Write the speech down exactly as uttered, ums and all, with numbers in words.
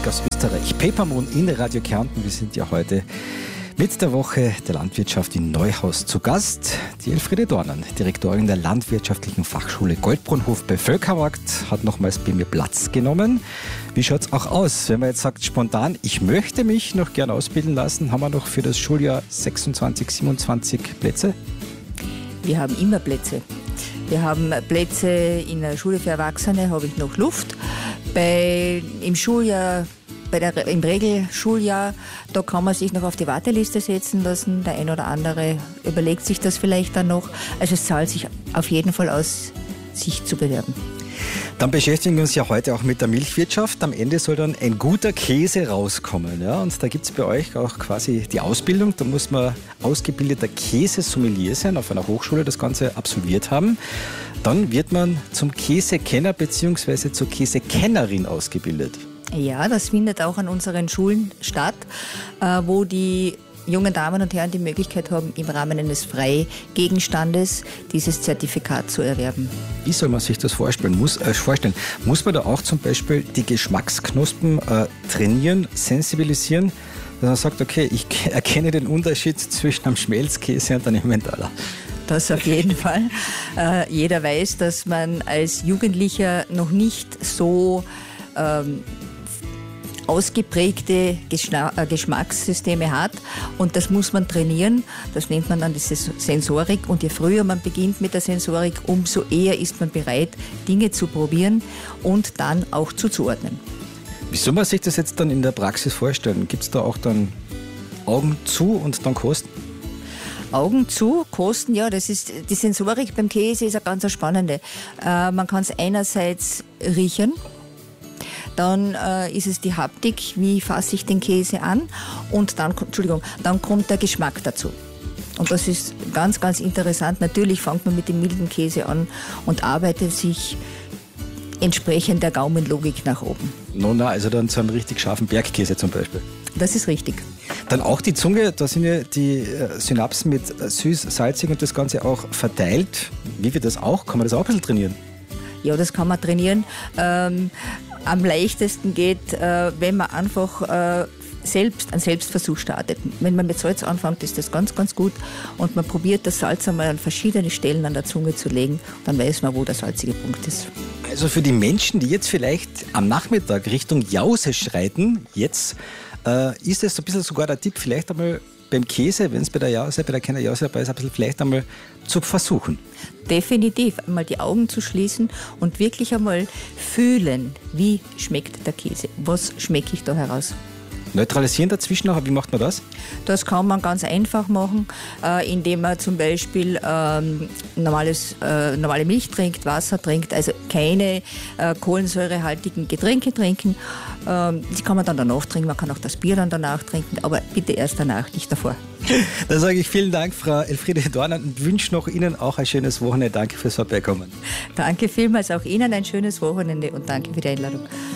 Musik aus Österreich. Papermoon in Radio Kärnten. Wir sind ja heute mit der Woche der Landwirtschaft in Neuhaus zu Gast. Die Elfriede Dornan, Direktorin der Landwirtschaftlichen Fachschule Goldbrunhof bei Völkermarkt, hat nochmals bei mir Platz genommen. Wie schaut es auch aus, wenn man jetzt sagt, spontan, ich möchte mich noch gern ausbilden lassen, haben wir noch für das Schuljahr sechsundzwanzig, siebenundzwanzig Plätze? Wir haben immer Plätze. Wir haben Plätze in der Schule für Erwachsene, habe ich noch Luft. Bei, Im Schuljahr, bei der, im Regelschuljahr, da kann man sich noch auf die Warteliste setzen lassen. Der ein oder andere überlegt sich das vielleicht dann noch. Also es zahlt sich auf jeden Fall aus, sich zu bewerben. Dann beschäftigen wir uns ja heute auch mit der Milchwirtschaft. Am Ende soll dann ein guter Käse rauskommen. Ja? Und da gibt es bei euch auch quasi die Ausbildung. Da muss man ausgebildeter Käsesommelier sein, auf einer Hochschule das Ganze absolviert haben. Dann wird man zum Käsekenner bzw. zur Käsekennerin ausgebildet. Ja, das findet auch an unseren Schulen statt, wo die jungen Damen und Herren die Möglichkeit haben, im Rahmen eines Freigegenstandes dieses Zertifikat zu erwerben. Wie soll man sich das vorstellen? Muss, äh, vorstellen? Muss man da auch zum Beispiel die Geschmacksknospen äh, trainieren, sensibilisieren, dass man sagt, okay, ich erkenne den Unterschied zwischen einem Schmelzkäse und einem Emmentaler? Das auf jeden Fall. Äh, jeder weiß, dass man als Jugendlicher noch nicht so ähm, ausgeprägte Geschmackssysteme hat und das muss man trainieren. Das nennt man dann die Sensorik und je früher man beginnt mit der Sensorik, umso eher ist man bereit, Dinge zu probieren und dann auch zuzuordnen. Wie soll man sich das jetzt dann in der Praxis vorstellen? Gibt es da auch dann Augen zu und dann kosten? Augen zu, kosten, ja, das ist, die Sensorik beim Käse ist eine ganz spannende. Äh, man kann es einerseits riechen, dann äh, ist es die Haptik, wie fasse ich den Käse an und dann, Entschuldigung, dann kommt der Geschmack dazu. Und das ist ganz, ganz interessant. Natürlich fängt man mit dem milden Käse an und arbeitet sich entsprechend der Gaumenlogik nach oben. No, na, also dann zu einem richtig scharfen Bergkäse zum Beispiel. Das ist richtig. Dann auch die Zunge, da sind ja die Synapsen mit süß, salzig und das Ganze auch verteilt. Wie wird das auch? Kann man das auch ein bisschen trainieren? Ja, das kann man trainieren. Ähm, am leichtesten geht, äh, wenn man einfach äh, selbst einen Selbstversuch startet. Wenn man mit Salz anfängt, ist das ganz, ganz gut. Und man probiert das Salz einmal an verschiedene Stellen an der Zunge zu legen. Dann weiß man, wo der salzige Punkt ist. Also für die Menschen, die jetzt vielleicht am Nachmittag Richtung Jause schreiten, jetzt äh, ist es so ein bisschen sogar der Tipp, vielleicht einmal beim Käse, wenn es bei der Jause, bei der Kenner Jause dabei ist, ein bisschen vielleicht einmal zu versuchen. Definitiv, einmal die Augen zu schließen und wirklich einmal fühlen, wie schmeckt der Käse, was schmecke ich da heraus. Neutralisieren dazwischen noch, wie macht man das? Das kann man ganz einfach machen, äh, indem man zum Beispiel ähm, normales, äh, normale Milch trinkt, Wasser trinkt, also keine äh, kohlensäurehaltigen Getränke trinken. Ähm, die kann man dann danach trinken, man kann auch das Bier dann danach trinken, aber bitte erst danach, nicht davor. Dann sage ich vielen Dank, Frau Elfriede Dornan, und wünsche noch Ihnen auch ein schönes Wochenende. Danke fürs Vorbeikommen. Danke vielmals, auch Ihnen ein schönes Wochenende und danke für die Einladung.